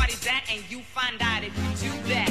party's at, and you find out if you do that.